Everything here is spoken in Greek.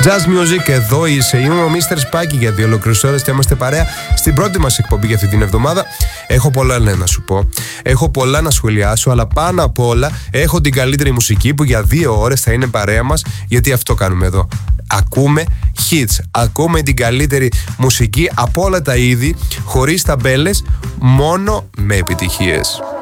Jazz Music, εδώ είσαι. Είμαι ο Mr. Spikey για 2 ολόκληρες ώρες και είμαστε παρέα στην πρώτη μας εκπομπή για αυτή την εβδομάδα. Έχω πολλά να σου πω, έχω πολλά να σχολιάσω, αλλά πάνω απ' όλα έχω την καλύτερη μουσική που για 2 ώρες θα είναι παρέα μας, γιατί αυτό κάνουμε εδώ. Ακούμε hits, ακούμε την καλύτερη μουσική από όλα τα είδη, χωρίς ταμπέλες, μόνο με επιτυχίες.